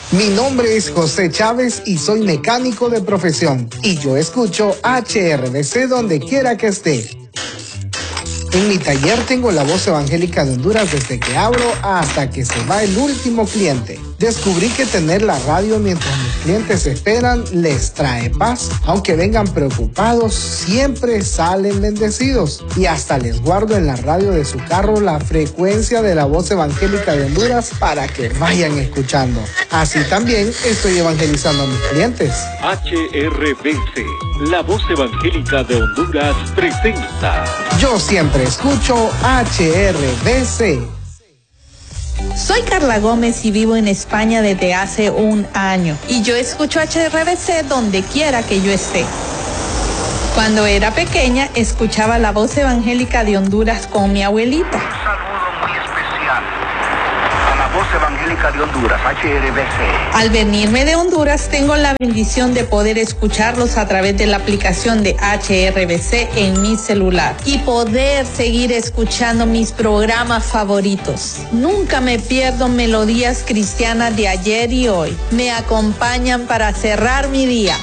Mi nombre es José Chávez y soy mecánico de profesión. Y yo escucho HRBC donde quiera que esté. En mi taller tengo la voz evangélica de Honduras desde que abro hasta que se va el último cliente. Descubrí que tener la radio mientras mis clientes esperan les trae paz. Aunque vengan preocupados, siempre salen bendecidos. Y hasta les guardo en la radio de su carro la frecuencia de la voz evangélica de Honduras para que vayan escuchando. Así también estoy evangelizando a mis clientes. HRBC, la voz evangélica de Honduras, presenta. Yo siempre escucho HRBC. Soy Carla Gómez y vivo en España desde hace un año. Y yo escucho HRBC donde quiera que yo esté. Cuando era pequeña, escuchaba la voz evangélica de Honduras con mi abuelita. Un saludo muy especial a la voz evangélica de Honduras, HRBC. Al venirme de Honduras, tengo la bendición de poder escucharlos a través de la aplicación de HRBC en mi celular y poder seguir escuchando mis programas favoritos. Nunca me pierdo melodías cristianas de ayer y hoy. Me acompañan para cerrar mi día.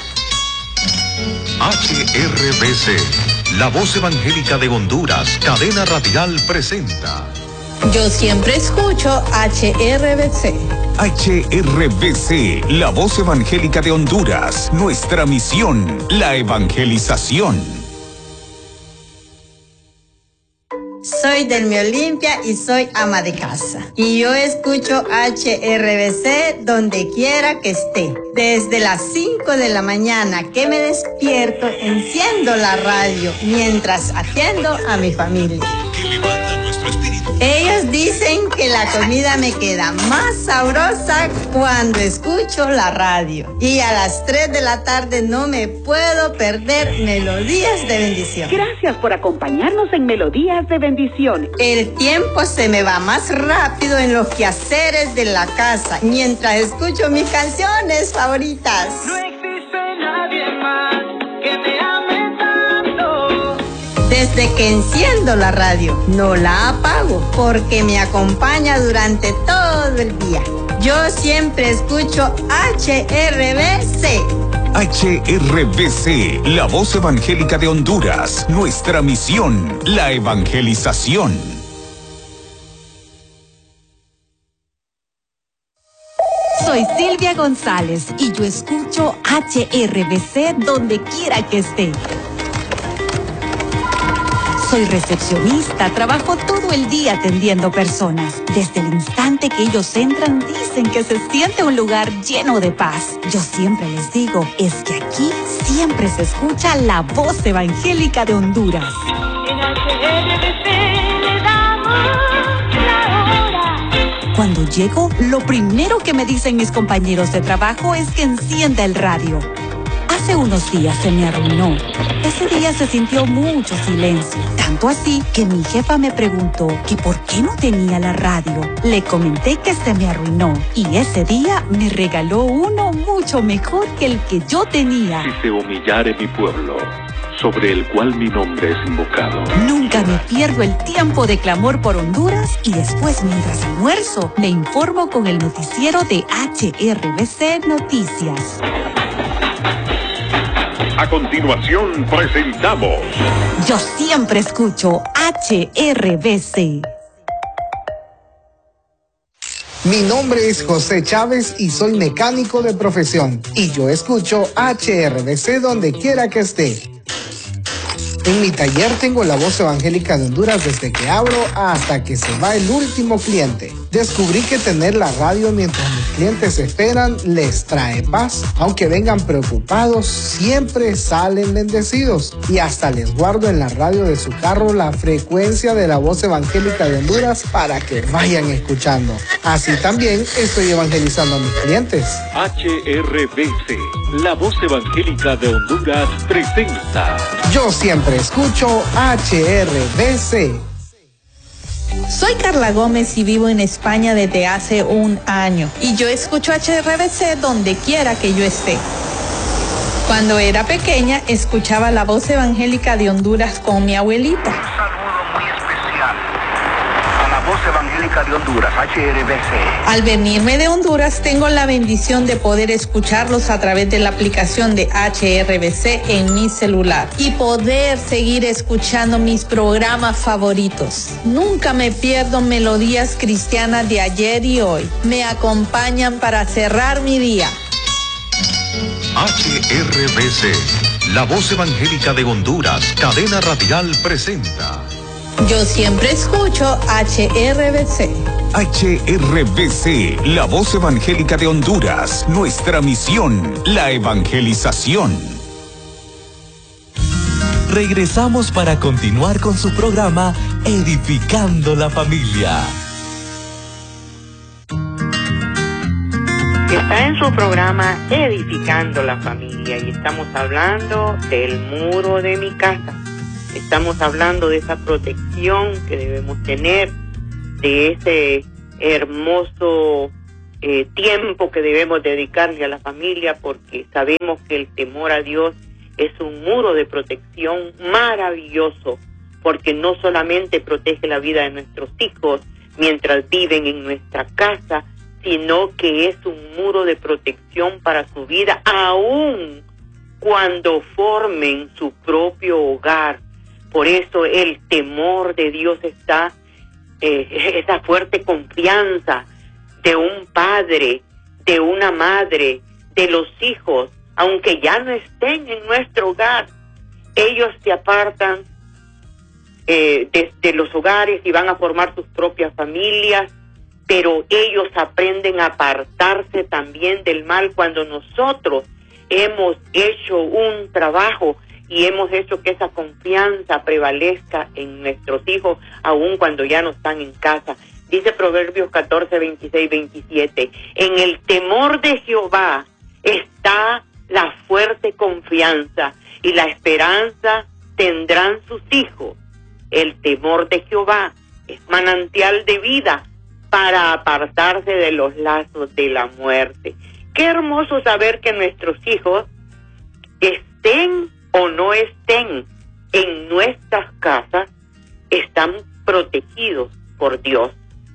HRBC, la voz evangélica de Honduras, cadena radial presenta. Yo siempre escucho HRBC. HRBC, la voz evangélica de Honduras. Nuestra misión, la evangelización. Soy Delmi Olimpia y soy ama de casa. Y yo escucho HRBC donde quiera que esté. Desde las 5 de la mañana que me despierto, enciendo la radio mientras atiendo a mi familia. Ellos dicen que la comida me queda más sabrosa cuando escucho la radio. Y a las 3 de la tarde no me puedo perder Melodías de Bendición. Gracias por acompañarnos en Melodías de Bendición. El tiempo se me va más rápido en los quehaceres de la casa mientras escucho mis canciones favoritas. No existe nadie más que me ame tanto. Desde que enciendo la radio, no la apago porque me acompaña durante todo el día. Yo siempre escucho HRBC. HRBC, la voz evangélica de Honduras. Nuestra misión, la evangelización. Soy Silvia González y yo escucho HRBC donde quiera que esté. Soy recepcionista, trabajo todo el día atendiendo personas. Desde el instante que ellos entran, dicen que se siente un lugar lleno de paz. Yo siempre les digo, es que aquí siempre se escucha la voz evangélica de Honduras. En HRBC le damos la hora. Cuando llego, lo primero que me dicen mis compañeros de trabajo es que encienda el radio. Hace unos días se me arruinó. Ese día se sintió mucho silencio, tanto así que mi jefa me preguntó que por qué no tenía la radio. Le comenté que se me arruinó y ese día me regaló uno mucho mejor que el que yo tenía. Si se humillare mi pueblo, sobre el cual mi nombre es invocado. Nunca me pierdo el tiempo de clamor por Honduras y después, mientras almuerzo, me informo con el noticiero de HRBC Noticias. A continuación presentamos. Yo siempre escucho HRBC. Mi nombre es José Chávez y soy mecánico de profesión. Y yo escucho HRBC donde quiera que esté. En mi taller tengo la voz evangélica de Honduras desde que abro hasta que se va el último cliente. Descubrí que tener la radio mientras mis clientes esperan les trae paz. Aunque vengan preocupados, siempre salen bendecidos. Y hasta les guardo en la radio de su carro la frecuencia de la voz evangélica de Honduras para que vayan escuchando. Así también estoy evangelizando a mis clientes. HRBC, la voz evangélica de Honduras, presenta. Yo siempre escucho HRBC. Soy Carla Gómez y vivo en España desde hace un año. Y yo escucho HRBC donde quiera que yo esté. Cuando era pequeña, escuchaba la voz evangélica de Honduras con mi abuelita. Un saludo muy especial a la voz Voz Evangélica de Honduras, HRBC. Al venirme de Honduras, tengo la bendición de poder escucharlos a través de la aplicación de HRBC en mi celular y poder seguir escuchando mis programas favoritos. Nunca me pierdo melodías cristianas de ayer y hoy. Me acompañan para cerrar mi día. HRBC, la Voz Evangélica de Honduras, cadena radial presenta. Yo siempre escucho HRBC. HRBC, la Voz Evangélica de Honduras, nuestra misión, la evangelización. Regresamos para continuar con su programa Edificando la Familia. Está en su programa Edificando la Familia y estamos hablando del muro de mi casa. Estamos hablando de esa protección que debemos tener, de ese hermoso tiempo que debemos dedicarle a la familia, porque sabemos que el temor a Dios es un muro de protección maravilloso, porque no solamente protege la vida de nuestros hijos mientras viven en nuestra casa, sino que es un muro de protección para su vida, aún cuando formen su propio hogar. Por eso el temor de Dios está, esa fuerte confianza de un padre, de una madre, de los hijos, aunque ya no estén en nuestro hogar, ellos se apartan de los hogares y van a formar sus propias familias, pero ellos aprenden a apartarse también del mal cuando nosotros hemos hecho un trabajo y hemos hecho que esa confianza prevalezca en nuestros hijos, aun cuando ya no están en casa. Dice Proverbios 14, 26, 27, en el temor de Jehová está la fuerte confianza y la esperanza tendrán sus hijos. El temor de Jehová es manantial de vida para apartarse de los lazos de la muerte. Qué hermoso saber que nuestros hijos estén o no estén en nuestras casas, están protegidos por Dios.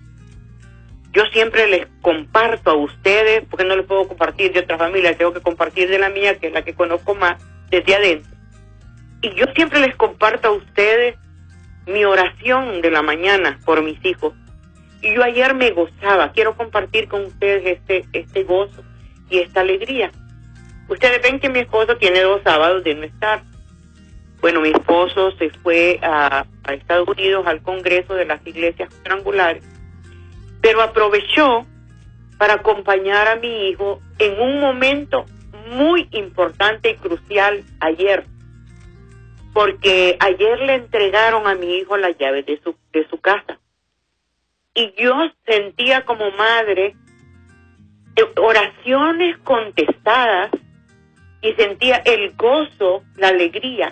Yo siempre les comparto a ustedes, porque no les puedo compartir de otra familia, tengo que compartir de la mía, que es la que conozco más desde adentro. Y yo siempre les comparto a ustedes mi oración de la mañana por mis hijos. Y yo ayer me gozaba, quiero compartir con ustedes este gozo y esta alegría. Ustedes ven que mi esposo tiene 2 sábados de no estar. Bueno, mi esposo se fue a Estados Unidos al Congreso de las Iglesias Cuadrangulares, pero aprovechó para acompañar a mi hijo en un momento muy importante y crucial ayer, porque ayer le entregaron a mi hijo las llaves de su casa. Y yo sentía como madre oraciones contestadas y sentía el gozo, la alegría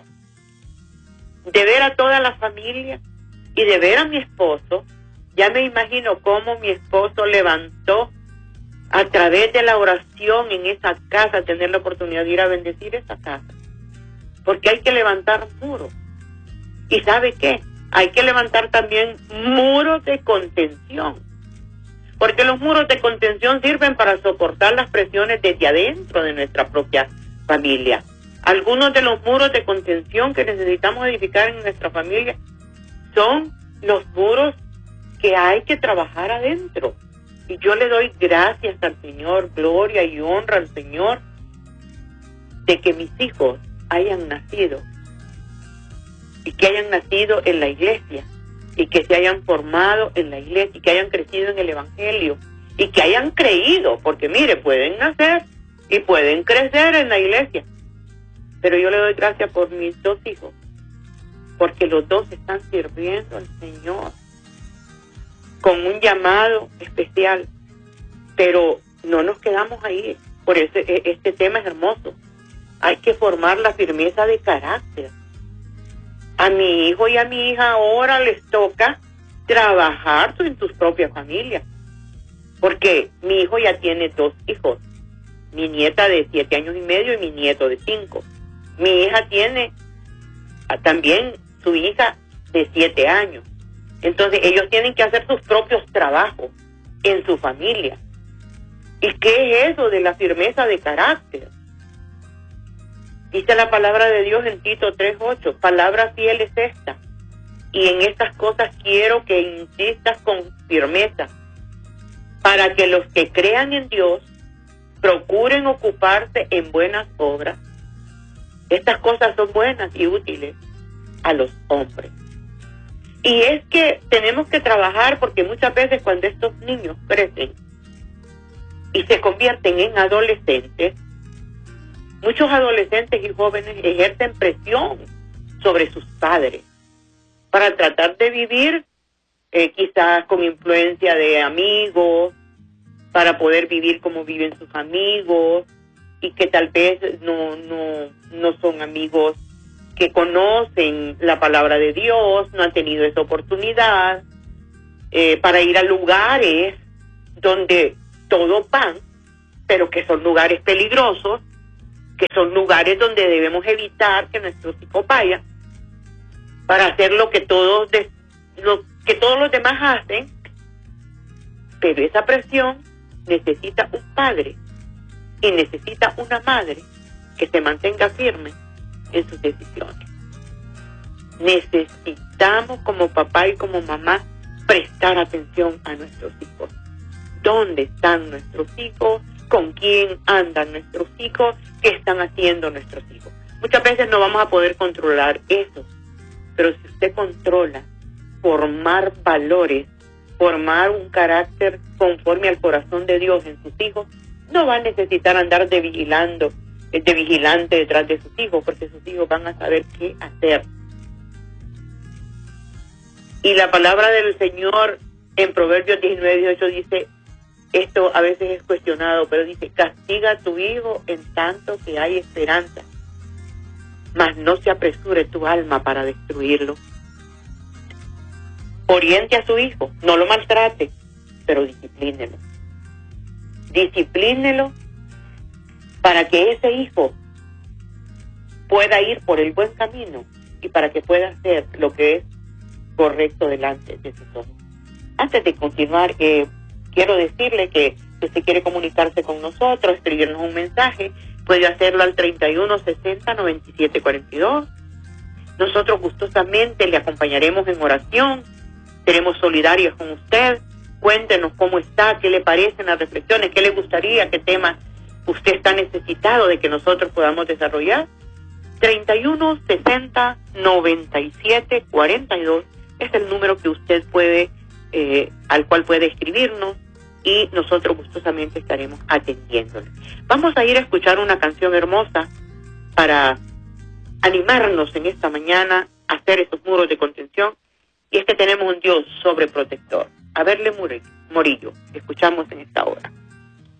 de ver a toda la familia y de ver a mi esposo. Ya me imagino cómo mi esposo levantó a través de la oración en esa casa, tener la oportunidad de ir a bendecir esa casa. Porque hay que levantar muros. ¿Y sabe qué? Hay que levantar también muros de contención. Porque los muros de contención sirven para soportar las presiones desde adentro de nuestra propia familia. Algunos de los muros de contención que necesitamos edificar en nuestra familia son los muros que hay que trabajar adentro. Y yo le doy gracias al Señor, gloria y honra al Señor, de que mis hijos hayan nacido y que hayan nacido en la iglesia y que se hayan formado en la iglesia y que hayan crecido en el Evangelio y que hayan creído, porque mire, pueden nacer y pueden crecer en la iglesia, pero yo le doy gracias por mis 2 hijos, porque los 2 están sirviendo al Señor con un llamado especial, pero no nos quedamos ahí. Por eso este tema es hermoso. Hay que formar la firmeza de carácter. A mi hijo y a mi hija ahora les toca trabajar en sus propias familias, porque mi hijo ya tiene 2 hijos, mi nieta de 7 años y medio y mi nieto de 5. Mi hija tiene también su hija de 7 años. Entonces ellos tienen que hacer sus propios trabajos en su familia. ¿Y qué es eso de la firmeza de carácter? Dice la palabra de Dios en Tito 3:8, palabra fiel es esta, y en estas cosas quiero que insistas con firmeza, para que los que crean en Dios procuren ocuparse en buenas obras. Estas cosas son buenas y útiles a los hombres. Y es que tenemos que trabajar, porque muchas veces cuando estos niños crecen y se convierten en adolescentes, muchos adolescentes y jóvenes ejercen presión sobre sus padres para tratar de vivir quizás con influencia de amigos, para poder vivir como viven sus amigos, y que tal vez no son amigos que conocen la palabra de Dios, no han tenido esa oportunidad para ir a lugares donde todos van, pero que son lugares peligrosos, que son lugares donde debemos evitar que nuestros hijos vayan, para hacer lo que todos los demás hacen. Pero esa presión necesita un padre y necesita una madre que se mantenga firme en sus decisiones. Necesitamos como papá y como mamá prestar atención a nuestros hijos. ¿Dónde están nuestros hijos? ¿Con quién andan nuestros hijos? ¿Qué están haciendo nuestros hijos? Muchas veces no vamos a poder controlar eso, pero si usted controla formar valores, formar un carácter conforme al corazón de Dios en sus hijos, no va a necesitar andar de vigilante detrás de sus hijos, porque sus hijos van a saber qué hacer. Y la palabra del Señor en Proverbios 19:18 dice, esto a veces es cuestionado, pero dice, castiga a tu hijo en tanto que hay esperanza, mas no se apresure tu alma para destruirlo. Oriente a su hijo, no lo maltrate, pero disciplínelo. Disciplínelo para que ese hijo pueda ir por el buen camino y para que pueda hacer lo que es correcto delante de sus ojos. Antes de continuar, quiero decirle que si usted quiere comunicarse con nosotros, escribirnos un mensaje, puede hacerlo al 3160-9742. Nosotros gustosamente le acompañaremos en oración, seremos solidarios con usted. Cuéntenos cómo está, qué le parecen las reflexiones, qué le gustaría, qué temas usted está necesitado de que nosotros podamos desarrollar. 3160-9742 es el número que usted puede, al cual puede escribirnos, y nosotros gustosamente estaremos atendiéndole. Vamos a ir a escuchar una canción hermosa para animarnos en esta mañana a hacer esos muros de contención, y es que tenemos un Dios sobreprotector. A verle, Morillo, escuchamos en esta hora.